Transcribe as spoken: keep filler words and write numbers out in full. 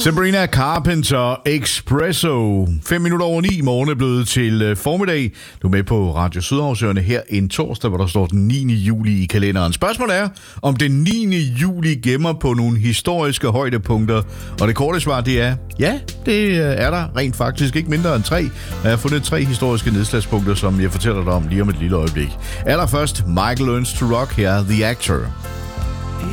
Sabrina Carpenter, Espresso. Fem minutter over ni. Morgen er blevet til formiddag. Du er med på Radio Sydhavsøerne her en torsdag, hvor der står den niende juli i kalenderen. Spørgsmålet er, om den niende juli gemmer på nogle historiske højdepunkter. Og det korte svar, det er, ja, det er der rent faktisk ikke mindre end tre. Jeg har fundet tre historiske nedslagspunkter, som jeg fortæller dig om lige om et lille øjeblik. Allerførst, Michael Learns to Rock her, The Actor.